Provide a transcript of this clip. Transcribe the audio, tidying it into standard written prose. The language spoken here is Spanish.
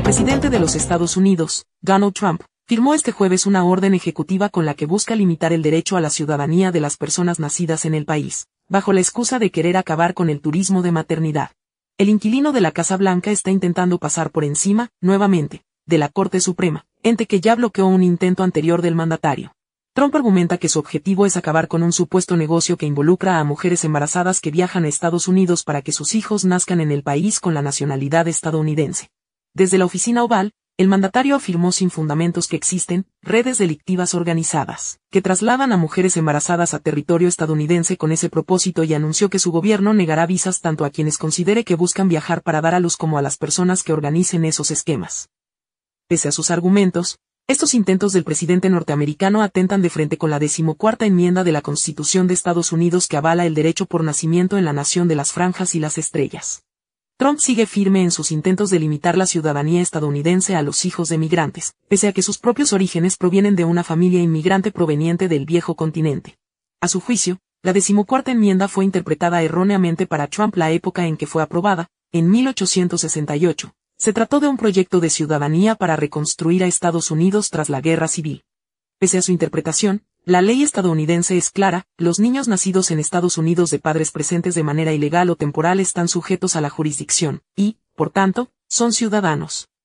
presidente de los Estados Unidos, Donald Trump, firmó este jueves una orden ejecutiva con la que busca limitar el derecho a la ciudadanía de las personas nacidas en el país, bajo la excusa de querer acabar con el turismo de maternidad. El inquilino de la Casa Blanca está intentando pasar por encima, nuevamente, de la Corte Suprema, ente que ya bloqueó un intento anterior del mandatario. Trump argumenta que su objetivo es acabar con un supuesto negocio que involucra a mujeres embarazadas que viajan a Estados Unidos para que sus hijos nazcan en el país con la nacionalidad estadounidense. Desde la oficina oval, el mandatario afirmó sin fundamentos que existen redes delictivas organizadas que trasladan a mujeres embarazadas a territorio estadounidense con ese propósito y anunció que su gobierno negará visas tanto a quienes considere que buscan viajar para dar a luz como a las personas que organicen esos esquemas. Pese a sus argumentos, estos intentos del presidente norteamericano atentan de frente con la 14ª enmienda de la Constitución de Estados Unidos que avala el derecho por nacimiento en la nación de las franjas y las estrellas. Trump sigue firme en sus intentos de limitar la ciudadanía estadounidense a los hijos de migrantes, pese a que sus propios orígenes provienen de una familia inmigrante proveniente del viejo continente. A su juicio, la 14ª enmienda fue interpretada erróneamente para Trump la época en que fue aprobada, en 1868. Se trató de un proyecto de ciudadanía para reconstruir a Estados Unidos tras la Guerra Civil. Pese a su interpretación, la ley estadounidense es clara: los niños nacidos en Estados Unidos de padres presentes de manera ilegal o temporal están sujetos a la jurisdicción, y, por tanto, son ciudadanos.